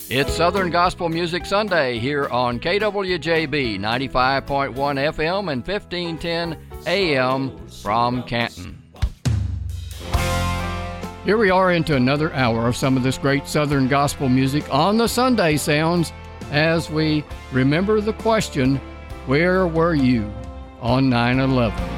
It's Southern Gospel Music Sunday here on KWJB 95.1 FM and 1510 AM from Canton. Here we are into another hour of some of this great Southern Gospel music on the Sunday Sounds as we remember the question, where were you on 9/11?